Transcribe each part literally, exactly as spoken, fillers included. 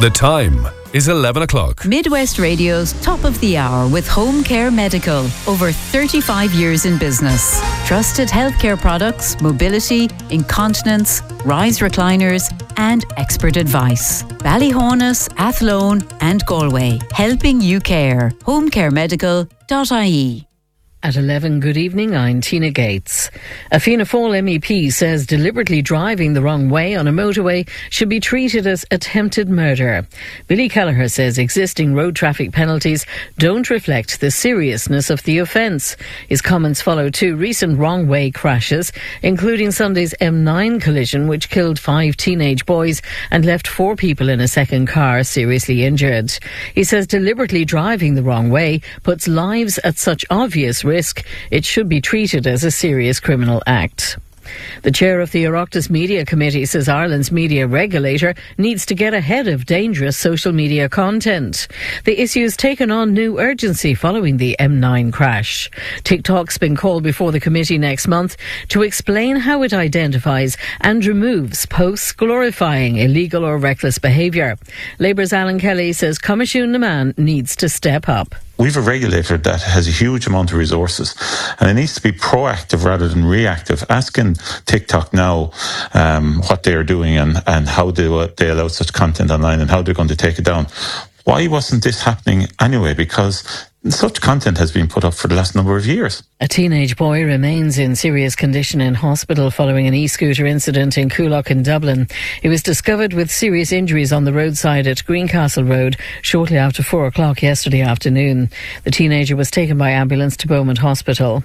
The time is eleven o'clock. Midwest Radio's Top of the Hour with Home Care Medical. Over thirty-five years in business. Trusted healthcare products, mobility, incontinence, rise recliners and expert advice. Ballyhonus, Athlone and Galway. Helping you care. home care medical dot I E. At eleven, good evening, I'm Tina Gates. A Fianna Fáil M E P says deliberately driving the wrong way on a motorway should be treated as attempted murder. Billy Kelleher says existing road traffic penalties don't reflect the seriousness of the offence. His comments follow two recent wrong-way crashes, including Sunday's M nine collision, which killed five teenage boys and left four people in a second car seriously injured. He says deliberately driving the wrong way puts lives at such obvious risk risk, it should be treated as a serious criminal act. The chair of the Oireachtas Media Committee says Ireland's media regulator needs to get ahead of dangerous social media content. The issue has taken on new urgency following the M nine crash. TikTok's been called before the committee next month to explain how it identifies and removes posts glorifying illegal or reckless behaviour. Labour's Alan Kelly says Comisiún na Man needs to step up. We've a regulator that has a huge amount of resources and it needs to be proactive rather than reactive, asking TikTok now um, what they are doing and, and how they, uh, they allow such content online and how they're going to take it down. Why wasn't this happening anyway? Because such content has been put up for the last number of years. A teenage boy remains in serious condition in hospital following an e-scooter incident in Coolock in Dublin. He was discovered with serious injuries on the roadside at Greencastle Road shortly after four o'clock yesterday afternoon. The teenager was taken by ambulance to Beaumont Hospital.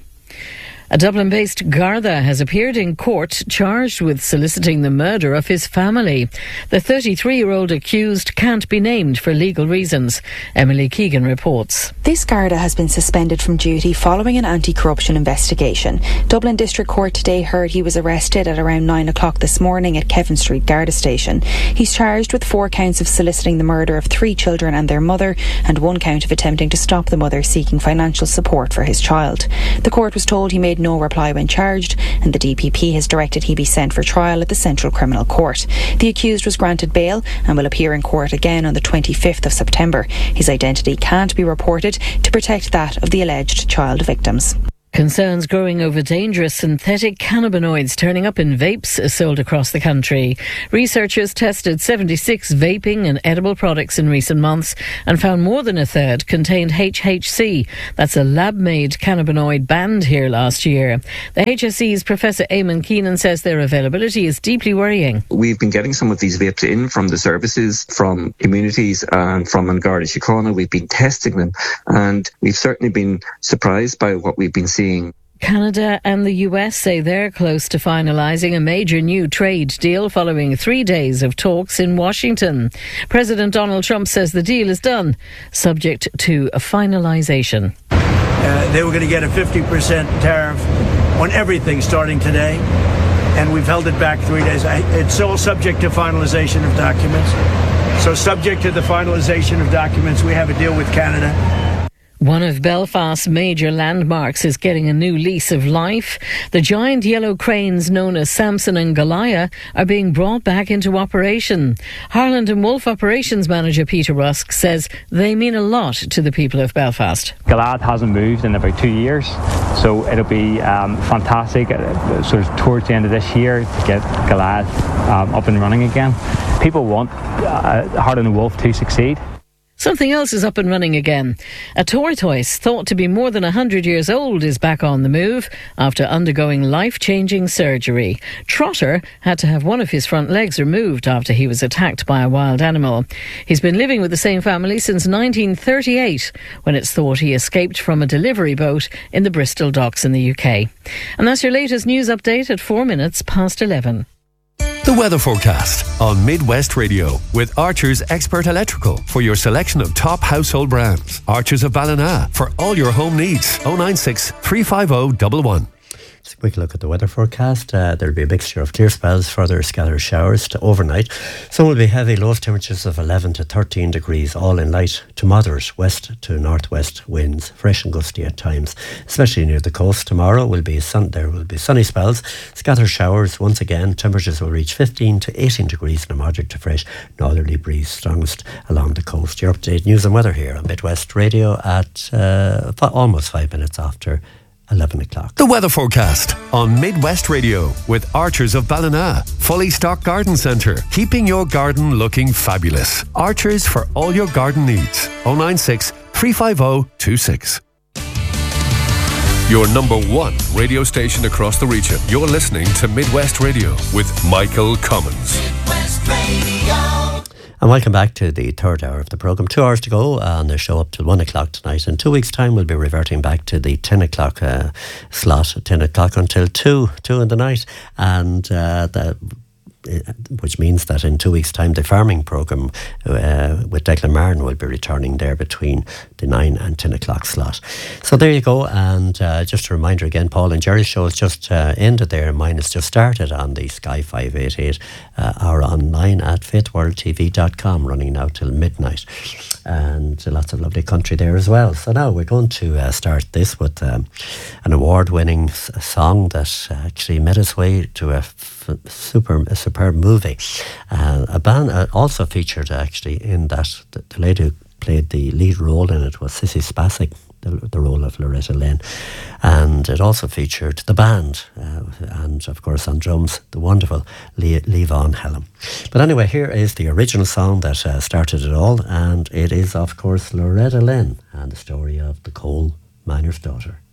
A Dublin-based Garda has appeared in court charged with soliciting the murder of his family. The thirty-three-year-old accused can't be named for legal reasons. Emily Keegan reports. This Garda has been suspended from duty following an anti-corruption investigation. Dublin District Court today heard he was arrested at around nine o'clock this morning at Kevin Street Garda Station. He's charged with four counts of soliciting the murder of three children and their mother and one count of attempting to stop the mother seeking financial support for his child. The court was told he made no reply when charged, and the D P P has directed he be sent for trial at the Central Criminal Court. The accused was granted bail and will appear in court again on the twenty-fifth of September. His identity can't be reported to protect that of the alleged child victims. Concerns growing over dangerous synthetic cannabinoids turning up in vapes sold across the country. Researchers tested seventy-six vaping and edible products in recent months and found more than a third contained H H C. That's a lab-made cannabinoid banned here last year. The H S E's Professor Eamon Keenan says their availability is deeply worrying. We've been getting some of these vapes in from the services, from communities and from An Garda Síochána. We've been testing them and we've certainly been surprised by what we've been seeing. Canada and the U S say they're close to finalising a major new trade deal following three days of talks in Washington. President Donald Trump says the deal is done, subject to a finalisation. Uh, they were going to get a fifty percent tariff on everything starting today, and we've held it back three days. I, it's all subject to finalisation of documents. So subject to the finalisation of documents, we have a deal with Canada. One of Belfast's major landmarks is getting a new lease of life. The giant yellow cranes known as Samson and Goliath are being brought back into operation. Harland and Wolff operations manager Peter Rusk says they mean a lot to the people of Belfast. Goliath hasn't moved in about two years, so it'll be um, fantastic uh, sort of towards the end of this year to get Goliath um, up and running again. People want uh, Harland and Wolff to succeed. Something else is up and running again. A tortoise thought to be more than one hundred years old is back on the move after undergoing life-changing surgery. Trotter had to have one of his front legs removed after he was attacked by a wild animal. He's been living with the same family since nineteen thirty-eight, when it's thought he escaped from a delivery boat in the Bristol docks in the U K. And that's your latest news update at four minutes past eleven. The weather forecast on Midwest Radio with Archer's Expert Electrical for your selection of top household brands. Archer's of Ballina for all your home needs. oh nine six, three five oh, one one. We can look at the weather forecast. Uh, there'll be a mixture of clear spells, further scattered showers to overnight. Some will be heavy, lowest temperatures of eleven to thirteen degrees, all in light to moderate west to northwest winds, fresh and gusty at times, especially near the coast. Tomorrow will be sun. There will be sunny spells, scattered showers. Once again, temperatures will reach fifteen to eighteen degrees and a moderate to fresh northerly breeze, strongest along the coast. Your update news and weather here on Midwest Radio at uh, f- almost five minutes after eleven o'clock. The weather forecast on Midwest Radio with Archers of Ballina. Fully stocked garden centre, keeping your garden looking fabulous. Archers for all your garden needs. oh nine six, three five oh, two six. Your number one radio station across the region. You're listening to Midwest Radio with Michael Cummins. Midwest Radio. And welcome back to the third hour of the programme. Two hours to go on the show up till one o'clock tonight. In two weeks' time, we'll be reverting back to the ten o'clock uh, slot, ten o'clock until two, two in the night. And uh, the... which means that in two weeks' time, the farming programme uh, with Declan Martin will be returning there between the nine and ten o'clock slot. So there you go. And uh, just a reminder again, Paul and Jerry's show has just uh, ended there. Mine has just started on the Sky five eighty-eight uh, hour online at faith world t v dot com, running now till midnight. And lots of lovely country there as well. So now we're going to uh, start this with um, an award-winning s- song that uh, actually made its way to a f- super a superb movie. Uh, a band uh, also featured actually in that. The, the lady who played the lead role in it was Sissy Spacek, the, the role of Loretta Lynn. And it also featured the band, uh, and of course on drums, the wonderful Lee, Lee Vaughan Hellam. But anyway, here is the original song that uh, started it all, and it is of course Loretta Lynn and the story of the coal miner's daughter.